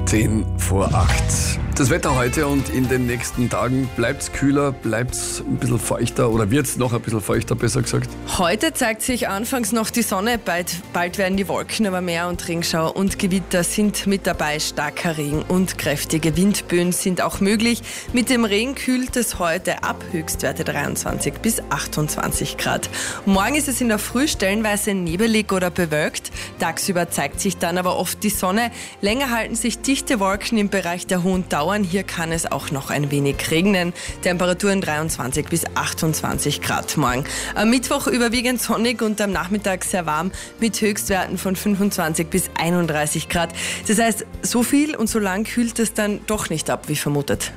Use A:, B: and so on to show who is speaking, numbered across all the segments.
A: 10 vor 8. Das Wetter heute und in den nächsten Tagen bleibt es kühler, bleibt es ein bisschen feuchter oder wird es noch ein bisschen feuchter, besser gesagt?
B: Heute zeigt sich anfangs noch die Sonne, bald werden die Wolken aber mehr und Regenschauer und Gewitter sind mit dabei. Starker Regen und kräftige Windböen sind auch möglich. Mit dem Regen kühlt es heute ab, Höchstwerte 23 bis 28 Grad. Morgen ist es in der Früh stellenweise nebelig oder bewölkt. Tagsüber zeigt sich dann aber oft die Sonne. Länger halten sich dichte Wolken im Bereich der hohen Dauern. Hier kann es auch noch ein wenig regnen. Temperaturen 23 bis 28 Grad morgen. Am Mittwoch überwiegend sonnig und am Nachmittag sehr warm mit Höchstwerten von 25 bis 31 Grad. Das heißt, so viel und so lang kühlt es dann doch nicht ab, wie vermutet.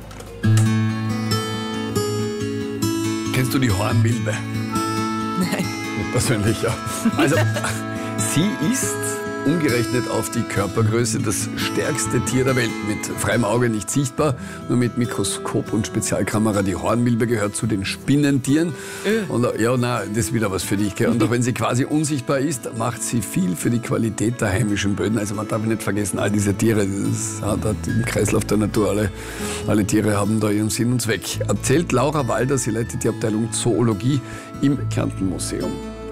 A: Kennst du die Hornmilbe?
B: Nein.
A: Persönlich, ja. Also, sie ist umgerechnet auf die Körpergröße das stärkste Tier der Welt. Mit freiem Auge nicht sichtbar, nur mit Mikroskop und Spezialkamera. Die Hornmilbe gehört zu den Spinnentieren. Und ja, das ist wieder was für dich. Gell? Und auch wenn sie quasi unsichtbar ist, macht sie viel für die Qualität der heimischen Böden. Also man darf nicht vergessen, all diese Tiere, das hat im Kreislauf der Natur, alle Tiere haben da ihren Sinn und Zweck. Erzählt Laura Walder, sie leitet die Abteilung Zoologie im Kärnten-Museum.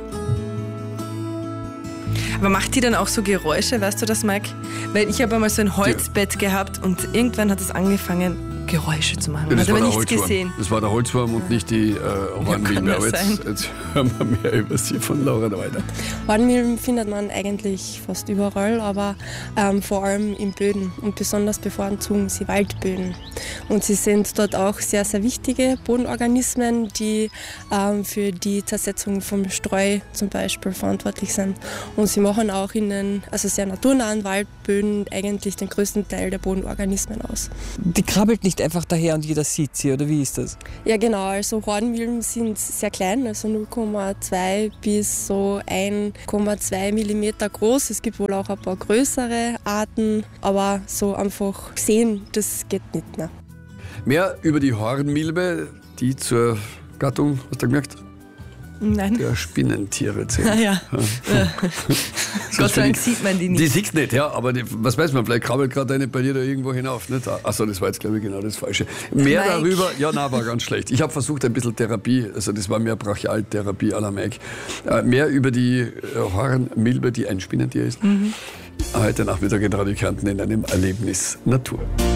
B: Aber macht die dann auch so Geräusche, weißt du das, Mike? Weil ich habe einmal so ein Holzbett gehabt und irgendwann hat es angefangen, Geräusche zu machen. Man hat aber nichts gesehen.
A: Das war der Holzwurm und nicht die Hornmilbe.
B: Ja,
A: aber jetzt hören wir mehr über sie von Laura weiter.
C: Hornmilben findet man eigentlich fast überall, aber vor allem in Böden und besonders bevorzugen sie Waldböden. Und sie sind dort auch sehr, sehr wichtige Bodenorganismen, die für die Zersetzung vom Streu zum Beispiel verantwortlich sind. Und sie machen auch in den sehr naturnahen Waldböden eigentlich den größten Teil der Bodenorganismen aus.
D: Die krabbelt nicht einfach daher und jeder sieht sie, oder wie ist das?
C: Ja genau, also Hornmilben sind sehr klein, also 0,2 bis so 1,2 Millimeter groß. Es gibt wohl auch ein paar größere Arten, aber so einfach sehen, das geht nicht mehr.
A: Mehr über die Hornmilbe, die zur Gattung, hast du gemerkt?
B: Nein.
A: Der Spinnentiere zählt.
B: Ja. Gott sei Dank sieht man die nicht.
A: Die sieht nicht, ja, aber was weiß man, vielleicht krabbelt gerade eine bei dir da irgendwo hinauf. Nicht? Achso, das war jetzt, glaube ich, genau das Falsche. Mehr
B: Mike.
A: Darüber, war ganz schlecht. Ich habe versucht, ein bisschen Therapie, also das war mehr Brachialtherapie à la Mike. Mehr über die Hornmilbe, die ein Spinnentier ist. Heute Nachmittag in Radio Kärnten in einem Erlebnis Natur.